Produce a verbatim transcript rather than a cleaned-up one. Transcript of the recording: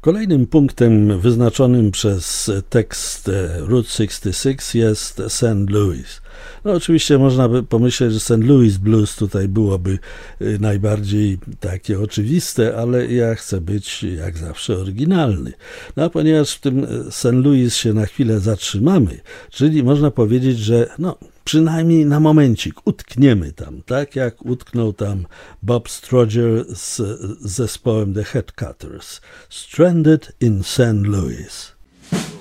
Kolejnym punktem wyznaczonym przez tekst Route sześćdziesiąt sześć jest Saint Louis. No oczywiście można by pomyśleć, że Saint Louis Blues tutaj byłoby najbardziej takie oczywiste, ale ja chcę być jak zawsze oryginalny. No a ponieważ w tym Saint Louis się na chwilę zatrzymamy, czyli można powiedzieć, że no przynajmniej na momencik utkniemy tam, tak jak utknął tam Bob Strowger z zespołem The Headcutters. Stranded in Saint Louis.